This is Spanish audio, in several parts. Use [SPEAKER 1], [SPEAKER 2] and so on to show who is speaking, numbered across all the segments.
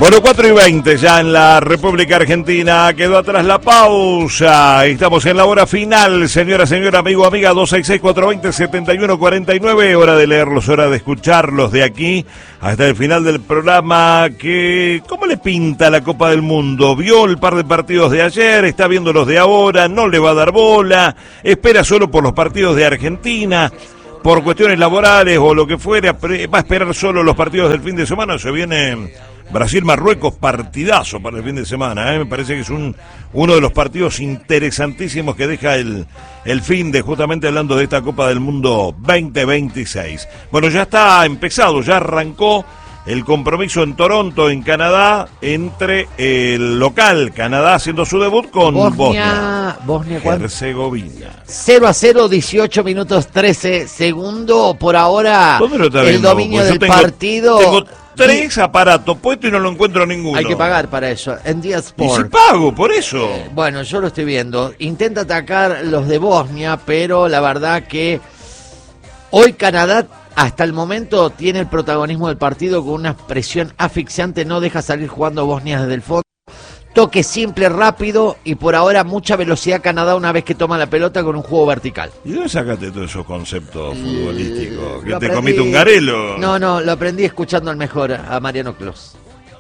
[SPEAKER 1] Bueno, 4:20 ya en la República Argentina. Quedó atrás la pausa. Estamos en la hora final, señora, amigo, amiga. 266-420-7149. Hora de leerlos, hora de escucharlos de aquí hasta el final del programa. ¿Cómo le pinta la Copa del Mundo? ¿Vio el par de partidos de ayer? ¿Está viendo los de ahora? ¿No le va a dar bola? ¿Espera solo por los partidos de Argentina? ¿Por cuestiones laborales o lo que fuera? ¿Va a esperar solo los partidos del fin de semana? Se viene Brasil-Marruecos, partidazo para el fin de semana, ¿eh? Me parece que es uno de los partidos interesantísimos que deja el fin de, justamente hablando de esta Copa del Mundo 2026. Bueno, ya está empezado, ya arrancó el compromiso en Toronto, en Canadá, entre el local Canadá haciendo su debut con Bosnia Herzegovina.
[SPEAKER 2] 0-0, 18 minutos 13 segundos. Por ahora, el dominio del partido.
[SPEAKER 1] Tengo 3 aparatos puestos y no lo encuentro ninguno.
[SPEAKER 2] Hay que pagar para eso. En Día Sport.
[SPEAKER 1] ¿Y si pago por eso?
[SPEAKER 2] Bueno, yo lo estoy viendo. Intenta atacar los de Bosnia, pero la verdad que hoy Canadá hasta el momento tiene el protagonismo del partido con una presión asfixiante. No deja salir jugando Bosnia desde el fondo. Toque simple, rápido y por ahora mucha velocidad Canadá una vez que toma la pelota con un juego vertical.
[SPEAKER 1] ¿Y dónde sacaste todos esos conceptos futbolísticos? ¿Que te comiste un garelo?
[SPEAKER 2] No, lo aprendí escuchando al mejor, a Mariano Clos.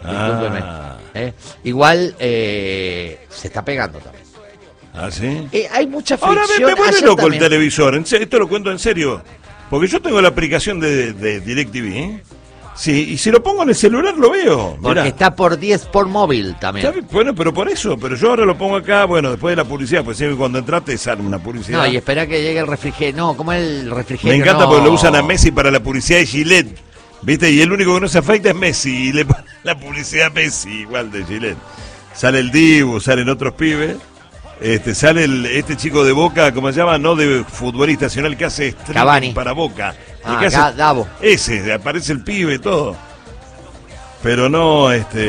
[SPEAKER 2] Igual se está pegando también.
[SPEAKER 1] ¿Ah, sí?
[SPEAKER 2] Hay mucha fricción.
[SPEAKER 1] Ahora me pone loco el televisor, esto lo cuento en serio. Porque yo tengo la aplicación de DirecTV, ¿eh? Sí, y si lo pongo en el celular lo veo.
[SPEAKER 2] Porque mirá, está por 10 por móvil también.
[SPEAKER 1] Bueno, pero por eso, pero yo ahora lo pongo acá, bueno, después de la publicidad, pues siempre cuando entraste sale una publicidad.
[SPEAKER 2] No, y espera que llegue el refrigerio. No, ¿cómo es el refrigerio?
[SPEAKER 1] Me encanta porque lo usan a Messi para la publicidad de Gillette, ¿viste? Y el único que no se afeita es Messi, y le ponen la publicidad a Messi, igual de Gillette. Sale el Dibu, salen otros pibes. Sale este chico de Boca, ¿cómo se llama? No de futbolista, sino el que hace streaming para Boca.
[SPEAKER 2] Davo.
[SPEAKER 1] Ese, aparece el pibe, todo. Pero no,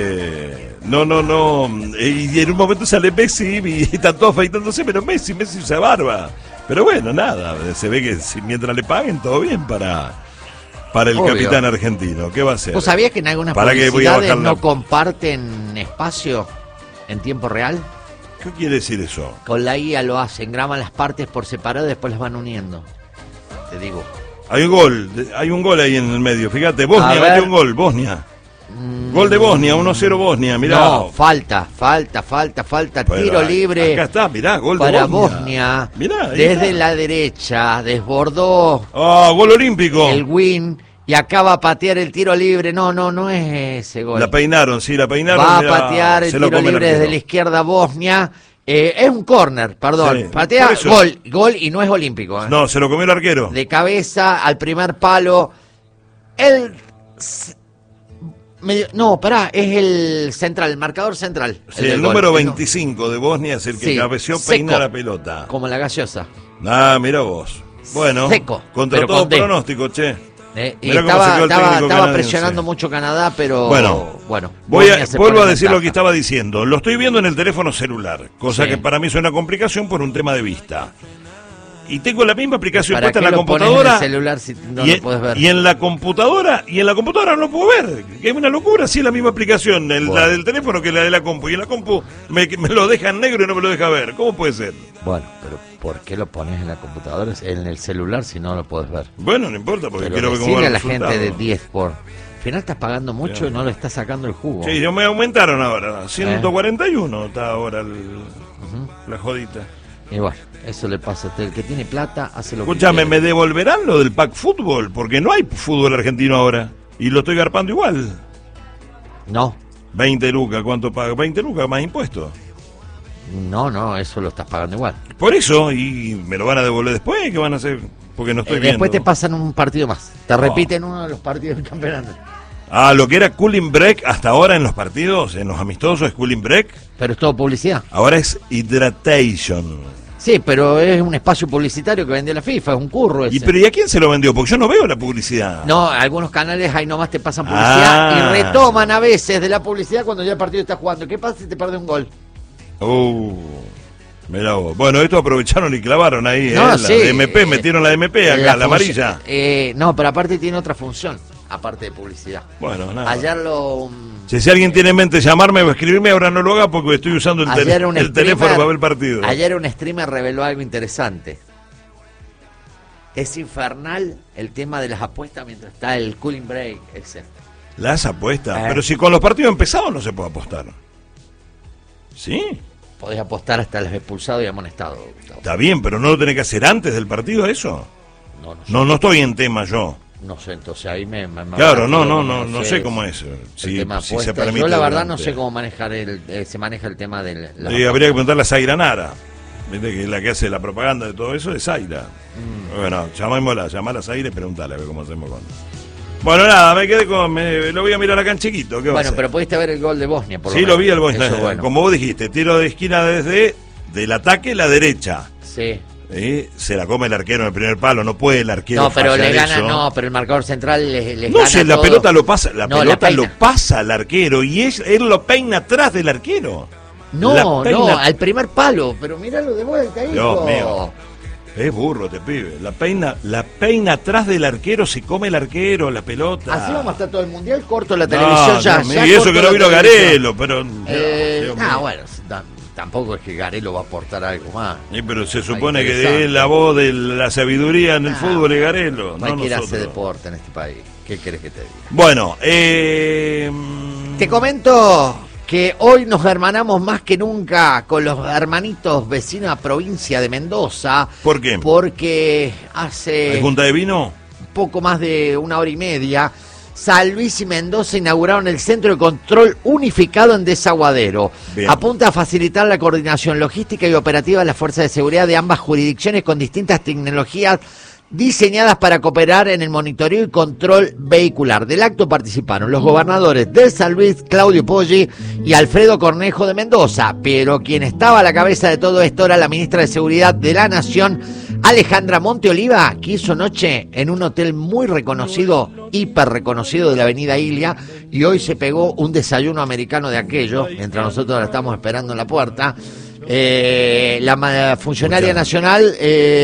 [SPEAKER 1] no. Y en un momento sale Messi y están todos afeitándose, pero Messi usa barba. Pero bueno, nada, se ve que mientras le paguen, todo bien para el obvio capitán argentino. ¿Qué va a hacer?
[SPEAKER 2] ¿Vos sabías que en algunas publicidades no comparten espacio en tiempo real?
[SPEAKER 1] ¿Qué quiere decir eso?
[SPEAKER 2] Con la IA lo hacen, graban las partes por separado y después las van uniendo. Te digo.
[SPEAKER 1] Hay un gol ahí en el medio, fíjate, Bosnia metió un gol, Bosnia. Gol de Bosnia, 1-0 Bosnia, mirá.
[SPEAKER 2] No, falta, tiro libre.
[SPEAKER 1] Acá está, mirá, gol de
[SPEAKER 2] para Bosnia. Mirá, desde la derecha, desbordó.
[SPEAKER 1] Gol olímpico.
[SPEAKER 2] El win. Y acaba a patear el tiro libre. No es ese gol.
[SPEAKER 1] La peinaron.
[SPEAKER 2] Va a patear el tiro libre desde la izquierda Bosnia. Es un córner, perdón. Sí, patea, gol y no es olímpico.
[SPEAKER 1] No, se lo comió el arquero.
[SPEAKER 2] De cabeza al primer palo. Es el central, el marcador central.
[SPEAKER 1] Sí, el número 25 de Bosnia es el que cabeció, peina la pelota.
[SPEAKER 2] Como la gaseosa.
[SPEAKER 1] Mira vos. Bueno,
[SPEAKER 2] seco,
[SPEAKER 1] contra todo pronóstico, che.
[SPEAKER 2] Y estaba presionando mucho Canadá, pero bueno.
[SPEAKER 1] Vuelvo a decir lo que estaba diciendo. Lo estoy viendo en el teléfono celular, cosa que para mí es una complicación por un tema de vista. Y tengo la misma aplicación puesta en la computadora.
[SPEAKER 2] En el celular si no lo puedes ver.
[SPEAKER 1] Y en la computadora no lo puedo ver. Que es una locura, sí, es la misma aplicación, la del teléfono que la de la compu. Y en la compu me lo deja en negro y no me lo deja ver. ¿Cómo puede ser?
[SPEAKER 2] Bueno, pero ¿por qué lo pones en la computadora? En el celular si no lo puedes ver.
[SPEAKER 1] Bueno, no importa, porque
[SPEAKER 2] pero
[SPEAKER 1] quiero ver cómo va el
[SPEAKER 2] resultado. A la gente de 10 por... Al final estás pagando mucho y no le estás sacando el jugo.
[SPEAKER 1] Sí, me aumentaron ahora. 141 está ahora la jodita.
[SPEAKER 2] Y bueno, eso le pasa a usted. El que tiene plata hace lo que
[SPEAKER 1] Escúchame, ¿me devolverán lo del pack fútbol? Porque no hay fútbol argentino ahora. Y lo estoy garpando igual.
[SPEAKER 2] No.
[SPEAKER 1] 20 lucas, ¿cuánto paga? 20 lucas más impuestos.
[SPEAKER 2] No, eso lo estás pagando igual.
[SPEAKER 1] Por eso, ¿y me lo van a devolver después? ¿Qué van a hacer? Porque no estoy viendo.
[SPEAKER 2] Después te pasan un partido más. Te repiten uno de los partidos del campeonato.
[SPEAKER 1] Lo que era cooling break hasta ahora en los partidos, en los amistosos, es cooling break.
[SPEAKER 2] Pero es todo publicidad.
[SPEAKER 1] Ahora es hydration.
[SPEAKER 2] Sí, pero es un espacio publicitario que vendió la FIFA, es un curro ese.
[SPEAKER 1] ¿Y a quién se lo vendió? Porque yo no veo la publicidad.
[SPEAKER 2] No, algunos canales ahí nomás te pasan publicidad y retoman a veces de la publicidad cuando ya el partido está jugando. ¿Qué pasa si te pierde un gol?
[SPEAKER 1] Mirá vos. Bueno, esto aprovecharon y clavaron ahí,
[SPEAKER 2] la
[SPEAKER 1] MP, metieron la MP acá, la amarilla.
[SPEAKER 2] No, pero aparte tiene otra función, aparte de publicidad.
[SPEAKER 1] Bueno, nada.
[SPEAKER 2] Ayer lo
[SPEAKER 1] Si alguien tiene en mente llamarme o escribirme, ahora no lo haga porque estoy usando el teléfono para ver el partido.
[SPEAKER 2] Ayer un streamer reveló algo interesante. Es infernal el tema de las apuestas mientras está el cooling break, ese.
[SPEAKER 1] Las apuestas, pero si con los partidos empezados no se puede apostar. ¿Sí?
[SPEAKER 2] Podés apostar hasta los expulsados y amonestados, Gustavo.
[SPEAKER 1] Está bien, pero ¿no lo tenés que hacer antes del partido eso? No estoy en tema yo.
[SPEAKER 2] No sé, entonces ahí me
[SPEAKER 1] claro, no sé cómo es. Si se permite.
[SPEAKER 2] Yo la verdad no sé cómo manejar se maneja el tema del...
[SPEAKER 1] habría que preguntarle a Zaira Nara. Viste que es la que hace la propaganda de todo eso, es Zaira. Bueno, llamala a Zaira y preguntale a ver cómo hacemos con... Bueno, nada, me quedé lo voy a mirar acá en chiquito.
[SPEAKER 2] Bueno, pero pudiste ver el gol de Bosnia, por lo
[SPEAKER 1] menos.
[SPEAKER 2] Sí, lo
[SPEAKER 1] vi el Bosnia. Bueno. Como vos dijiste, tiro de esquina desde del ataque la derecha.
[SPEAKER 2] Sí.
[SPEAKER 1] Se la come el arquero en el primer palo, no puede el arquero.
[SPEAKER 2] No, pero le gana,
[SPEAKER 1] eso.
[SPEAKER 2] pero el marcador central le
[SPEAKER 1] no
[SPEAKER 2] gana.
[SPEAKER 1] Sé, la
[SPEAKER 2] todo.
[SPEAKER 1] Pelota lo pasa, lo pasa al arquero y él lo peina atrás del arquero.
[SPEAKER 2] No, al primer palo, pero míralo de vuelta, hijo.
[SPEAKER 1] Dios mío. Es burro, te pibe. La peina atrás del arquero, se come el arquero, la pelota.
[SPEAKER 2] Así vamos a estar todo el mundial, corto la televisión ya.
[SPEAKER 1] Y eso que no vino Garelo, pero.
[SPEAKER 2] Bueno, tampoco es que Garelo va a aportar algo más.
[SPEAKER 1] Sí, pero se supone que es la voz de la sabiduría en el fútbol de Garelo.
[SPEAKER 2] Cualquiera hace deporte en este país. ¿Qué querés que te diga?
[SPEAKER 1] Bueno,
[SPEAKER 2] te comento que hoy nos hermanamos más que nunca con los hermanitos vecinos a provincia de Mendoza.
[SPEAKER 1] ¿Por qué?
[SPEAKER 2] Porque hace...
[SPEAKER 1] ¿Hay junta de vino?
[SPEAKER 2] Poco más de 1 hora y media, San Luis y Mendoza inauguraron el Centro de Control Unificado en Desaguadero. Bien. Apunta a facilitar la coordinación logística y operativa de las fuerzas de seguridad de ambas jurisdicciones con distintas tecnologías diseñadas para cooperar en el monitoreo y control vehicular. Del acto participaron los gobernadores de San Luis, Claudio Poggi, y Alfredo Cornejo de Mendoza, pero quien estaba a la cabeza de todo esto era la ministra de Seguridad de la Nación, Alejandra Monteoliva, que hizo noche en un hotel muy reconocido, hiper reconocido de la avenida Ilia, y hoy se pegó un desayuno americano de aquello, mientras nosotros la estamos esperando en la puerta. La funcionaria nacional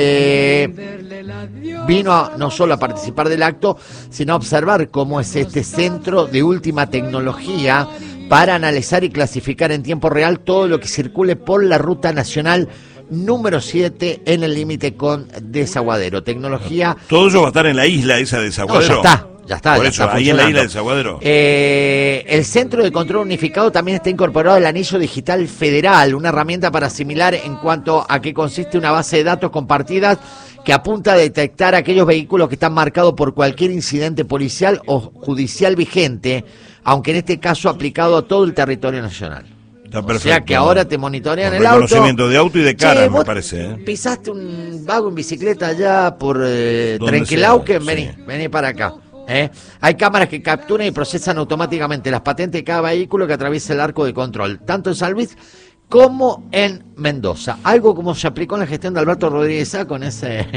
[SPEAKER 2] vino no solo a participar del acto, sino a observar cómo es este centro de última tecnología para analizar y clasificar en tiempo real todo lo que circule por la ruta nacional número 7 en el límite con Desaguadero. Tecnología...
[SPEAKER 1] Todo eso va a estar en la isla esa de Desaguadero.
[SPEAKER 2] No, ya está.
[SPEAKER 1] Por eso, ahí en la isla de Desaguadero.
[SPEAKER 2] El Centro de Control Unificado también está incorporado al Anillo Digital Federal, una herramienta para asimilar en cuanto a qué consiste una base de datos compartidas que apunta a detectar aquellos vehículos que están marcados por cualquier incidente policial o judicial vigente, aunque en este caso aplicado a todo el territorio nacional.
[SPEAKER 1] Está perfecto.
[SPEAKER 2] O sea que ahora te monitorean el
[SPEAKER 1] auto. Reconocimiento de auto y de cara, me parece.
[SPEAKER 2] Pisaste un vago en bicicleta allá por Trenquelauquen, vení para acá. Hay cámaras que capturan y procesan automáticamente las patentes de cada vehículo que atraviesa el arco de control, tanto en San Luis como en Mendoza. Algo como se aplicó en la gestión de Alberto Rodríguez Sá con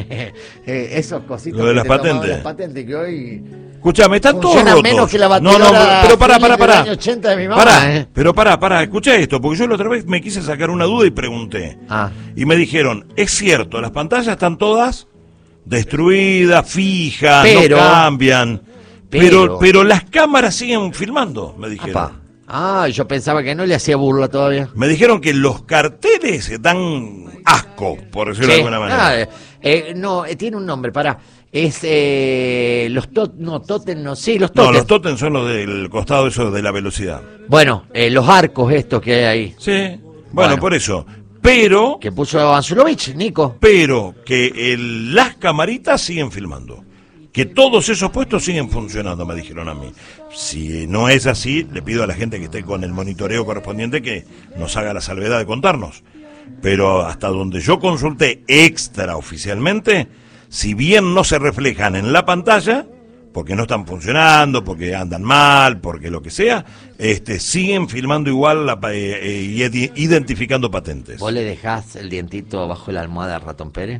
[SPEAKER 2] esos cositos.
[SPEAKER 1] Lo de las patentes.
[SPEAKER 2] Las patentes que hoy...
[SPEAKER 1] Escuchame, están todos rotos.
[SPEAKER 2] Menos que la batidora
[SPEAKER 1] pero pará.
[SPEAKER 2] Año 80 de mi mamá,
[SPEAKER 1] Pero pará, escuchá esto, porque yo la otra vez me quise sacar una duda y pregunté. Y me dijeron, es cierto, las pantallas están todas destruidas, fijas, no cambian. Pero las cámaras siguen filmando, me dijeron.
[SPEAKER 2] Yo pensaba que no le hacía burla todavía.
[SPEAKER 1] Me dijeron que los carteles dan asco, por decirlo de alguna manera.
[SPEAKER 2] Tiene un nombre, es los tótem, los tótem.
[SPEAKER 1] No, los tótem son los del costado esos de la velocidad.
[SPEAKER 2] Bueno, los arcos estos que hay ahí.
[SPEAKER 1] Sí, bueno, por eso. Pero...
[SPEAKER 2] Que puso Anzulovich, Nico.
[SPEAKER 1] Pero que las camaritas siguen filmando. Que todos esos puestos siguen funcionando, me dijeron a mí. Si no es así, le pido a la gente que esté con el monitoreo correspondiente que nos haga la salvedad de contarnos. Pero hasta donde yo consulté extraoficialmente, si bien no se reflejan en la pantalla, porque no están funcionando, porque andan mal, porque lo que sea, siguen filmando igual y identificando patentes.
[SPEAKER 2] ¿Vos le dejás el dientito bajo la almohada al ratón Pérez?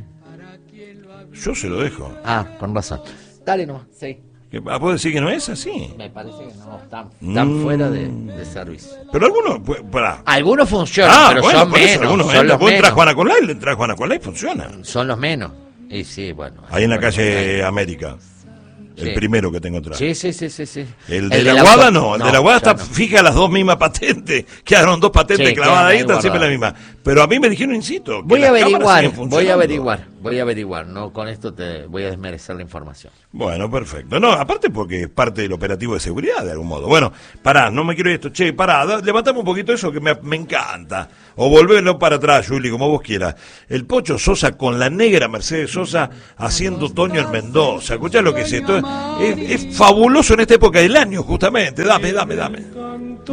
[SPEAKER 1] Yo se lo dejo.
[SPEAKER 2] Con razón. Dale nomás, sí.
[SPEAKER 1] ¿Puedo decir que no es así?
[SPEAKER 2] Me parece que no, están fuera de servicio.
[SPEAKER 1] Pero algunos,
[SPEAKER 2] algunos funcionan, pero son menos.
[SPEAKER 1] Algunos
[SPEAKER 2] son los menos.
[SPEAKER 1] Entra Juana Conlay, funciona.
[SPEAKER 2] Son los menos. Y sí, bueno.
[SPEAKER 1] Ahí en la calle América. el
[SPEAKER 2] Sí.
[SPEAKER 1] primero que tengo atrás.
[SPEAKER 2] Sí.
[SPEAKER 1] El de la Guada no, el de la Guada
[SPEAKER 2] ya
[SPEAKER 1] está fija las dos mismas patentes. Quedaron dos patentes
[SPEAKER 2] Sí,
[SPEAKER 1] clavadas
[SPEAKER 2] quedan
[SPEAKER 1] ahí,
[SPEAKER 2] ahí
[SPEAKER 1] están siempre la
[SPEAKER 2] guardadas.
[SPEAKER 1] misma. Pero a mí me dijeron, insisto, que
[SPEAKER 2] Voy a
[SPEAKER 1] las cámaras
[SPEAKER 2] averiguar,
[SPEAKER 1] siguen funcionando.
[SPEAKER 2] voy a averiguar, no con esto te voy a desmerecer la información.
[SPEAKER 1] Bueno, perfecto. No, aparte porque es parte del operativo de seguridad de algún modo. Bueno, pará, no me quiero ir esto. Che, pará, levantame un poquito eso que me encanta. O volverlo para atrás, Juli, como vos quieras. El Pocho Sosa con la negra Mercedes Sosa haciendo Toño en Mendoza. Escuchá lo que es esto. Es fabuloso en esta época del año, justamente. Dame.